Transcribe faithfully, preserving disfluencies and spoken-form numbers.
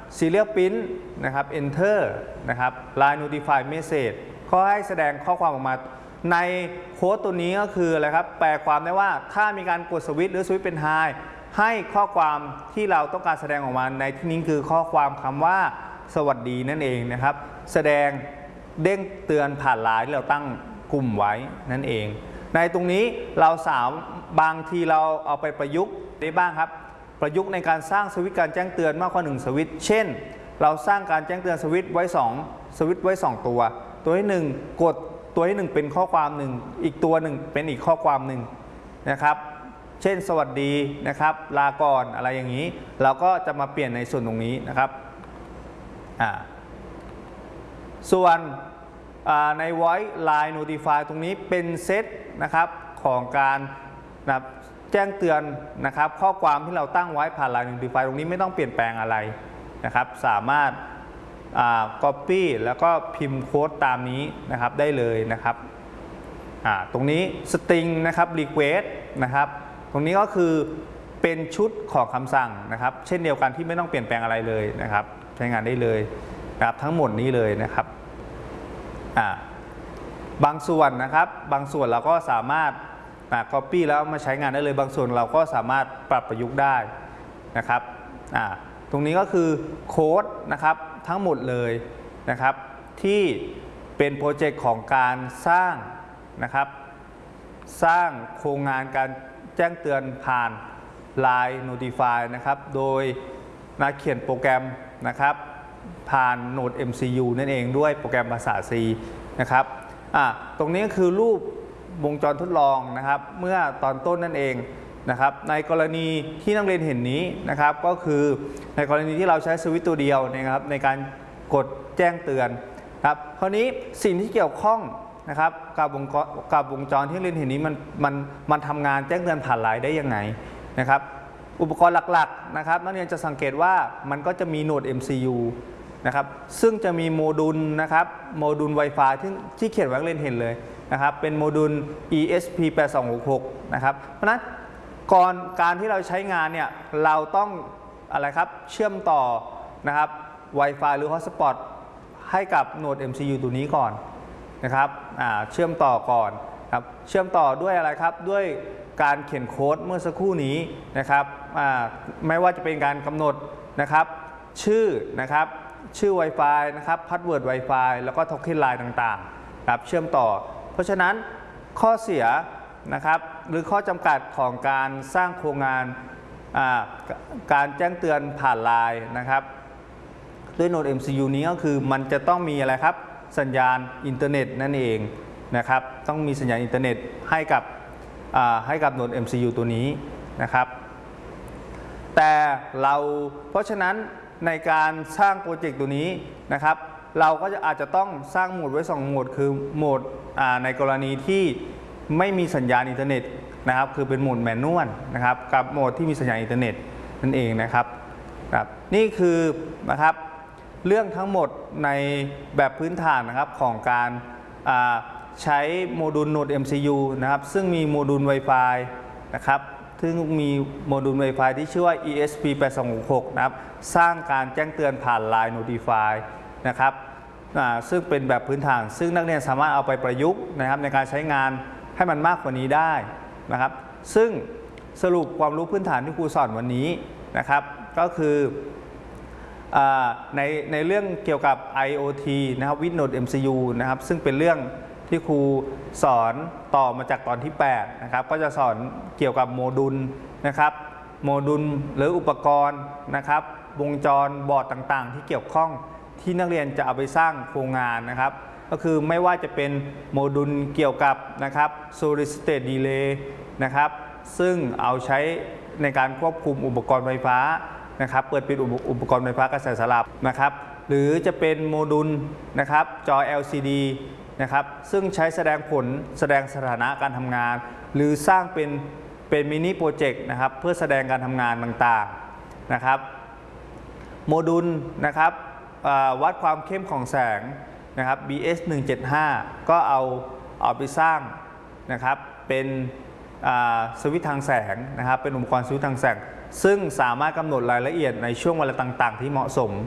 Serial Print นะครับ Enter นะครับ Line Notify Message ก็ให้แสดงข้อความออกมาในโค้ดตัวนี้ก็คืออะไรครับแปลความได้ว่าถ้ามีการกดสวิตช์หรือสวิตช์เป็น High ให้ข้อความที่เราต้องการแสดงออกมาในที่นี้คือข้อความคำว่าสวัสดีนั่นเองนะครับแสดงเด้งเตือนผ่านไลน์ที่เราตั้งกลุ่มไว้นั่นเองในตรงนี้เราสามบางทีเราเอาไปประยุกต์ได้บ้างครับประยุกต์ในการสร้างสวิตช์การแจ้งเตือนมากกว่าหนึ่งสวิตช์เช่นเราสร้างการแจ้งเตือนสวิตช์ไว้สองสวิตช์ไว้สองตัวตัวที่หนึ่งกดตัวที่หนึ่งเป็นข้อความหนึ่งอีกตัวหนึ่งเป็นอีกข้อความหนึ่งนะครับเช่นสวัสดีนะครับลาก่อนอะไรอย่างนี้เราก็จะมาเปลี่ยนในส่วนตรงนี้นะครับอ่าส่วนใน Voice Line Notify ตรงนี้เป็นเซตนะครับของการนะแจ้งเตือนนะครับข้อความที่เราตั้งไว้ผ่าน Line Notify ตรงนี้ไม่ต้องเปลี่ยนแปลงอะไรนะครับสามารถCopy แล้วก็พิมพ์โค้ดตามนี้นะครับได้เลยนะครับตรงนี้ String นะครับ Request นะครับตรงนี้ก็คือเป็นชุดของคำสั่งนะครับเช่นเดียวกันที่ไม่ต้องเปลี่ยนแปลงอะไรเลยนะครับใช้งานได้เลยนะครับทั้งหมดนี้เลยนะครับบางส่วนนะครับบางส่วนเราก็สามารถ Copy แล้วมาใช้งานได้เลยบางส่วนเราก็สามารถปรับประยุกต์ได้นะครับตรงนี้ก็คือโค้ดนะครับทั้งหมดเลยนะครับที่เป็นโปรเจกต์ของการสร้างนะครับสร้างโครงงานการแจ้งเตือนผ่าน Line Notify นะครับโดยนักเขียนโปรแกรมนะครับผ่าน Node เอ็ม ซี ยู นั่นเองด้วยโปรแกรมภาษา C นะครับอ่ะตรงนี้ก็คือรูปวงจรทดลองนะครับเมื่อตอนต้นนั่นเองนะครับในกรณีที่นักเรียนเห็นนี้นะครับก็คือในกรณีที่เราใช้สวิตช์ตัวเดียวนะครับในการกดแจ้งเตือนครับคราวนี้สิ่งที่เกี่ยวข้องนะครับกับวงจรกับวงจรที่นักเรียนเห็นนี้มันมันมันทำงานแจ้งเตือนผ่านไลน์ได้ยังไงนะครับอุปกรณ์หลักๆนะครับนักเรียนจะสังเกตว่ามันก็จะมี Node เอ็ม ซี ยู นะครับซึ่งจะมีโมดูลนะครับโมดูล Wi-Fi ที่ที่เขียนไว้นักเรียนเห็นเลยนะครับเป็นโมดูล อี เอส พี แปดสองหกหก นะครับเพราะฉะนั้นก่อนการที่เราใช้งานเนี่ยเราต้องอะไรครับเชื่อมต่อนะครับ Wi-Fi หรือ Hotspot ให้กับ Node เอ็ม ซี ยู ตัวนี้ก่อนนะครับเชื่อมต่อก่อนครับเชื่อมต่อด้วยอะไรครับด้วยการเขียนโค้ดเมื่อสักครู่นี้นะครับไม่ว่าจะเป็นการกำหนดนะครับชื่อนะครับชื่อ Wi-Fi นะครับพาสเวิร์ด Wi-Fi แล้วก็โทเค็นไลน์ต่างๆครับเชื่อมต่อเพราะฉะนั้นข้อเสียนะครับหรือข้อจำกัดของการสร้างโครงงานการแจ้งเตือนผ่านไลน์นะครับด้วย Node เอ็ม ซี ยู นี้ก็คือมันจะต้องมีอะไรครับสัญญาณอินเทอร์เน็ตนั่นเองนะครับต้องมีสัญญาณอินเทอร์เน็ตให้กับให้กับ Node เอ็ม ซี ยู ตัวนี้นะครับแต่เราเพราะฉะนั้นในการสร้างโปรเจกต์ตัวนี้นะครับเราก็จะอาจจะต้องสร้างโหมดไว้สองโหมดคือโหมดในกรณีที่ไม่มีสัญญาณอินเทอร์เน็ตนะครับคือเป็นโหมดแมนนวลนะครับกับโหมดที่มีสัญญาณอินเทอร์เน็ตนั่นเองนะครับครับนี่คือนะครับเรื่องทั้งหมดในแบบพื้นฐานนะครับของการใช้โมดูล Node เอ็ม ซี ยู นะครับซึ่งมีโมดูล Wi-Fi นะครับซึ่งมีโมดูล Wi-Fi ที่ชื่อว่า อี เอส พี แปดสองหกหก นะครับสร้างการแจ้งเตือนผ่าน Line Notify นะครับซึ่งเป็นแบบพื้นฐานซึ่งนักเรียนสามารถเอาไปประยุกต์นะครับในการใช้งานให้มันมากกว่านี้ได้นะครับซึ่งสรุปความรู้พื้นฐานที่ครูสอนวันนี้นะครับก็คือในในเรื่องเกี่ยวกับ ไอ โอ ที นะครับ with Node เอ็ม ซี ยู นะครับซึ่งเป็นเรื่องที่ครูสอนต่อมาจากตอนที่แปดนะครับก็จะสอนเกี่ยวกับโมดูลนะครับโมดูลหรืออุปกรณ์นะครับวงจรบอร์ดต่างๆที่เกี่ยวข้องที่นักเรียนจะเอาไปสร้างโครงงานนะครับก็คือไม่ว่าจะเป็นโมดูลเกี่ยวกับนะครับ solid state relay นะครับซึ่งเอาใช้ในการควบคุมอุปกรณ์ไฟฟ้านะครับเปิดปิดอุปกรณ์ไฟฟ้ากระแสสลับนะครับหรือจะเป็นโมดูลนะครับจอ แอล ซี ดี นะครับซึ่งใช้แสดงผลแสดงสถานะการทำงานหรือสร้างเป็นเป็นมินิโปรเจกต์นะครับเพื่อแสดงการทำงานต่างๆนะครับโมดูลนะครับวัดความเข้มของแสงนะครับ บี เอส หนึ่งเจ็ดห้า ก็เอาเอาไปสร้างนะครับเป็นสวิตช์ทางแสงนะครับเป็นอุปกรณ์สวิตช์ทางแสงซึ่งสามารถกำหนดรายละเอียดในช่วงเวลาต่างๆที่เหมาะสม